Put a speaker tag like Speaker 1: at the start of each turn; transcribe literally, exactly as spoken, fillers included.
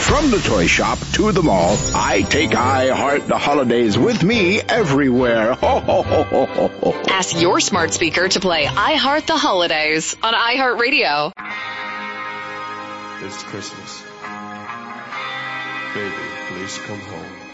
Speaker 1: From the toy shop to the mall, I take I Heart the Holidays with me everywhere. Ho, ho, ho, ho, ho, ho.
Speaker 2: Ask your smart speaker to play I Heart the Holidays on iHeartRadio.
Speaker 3: It's Christmas. Baby, please come home.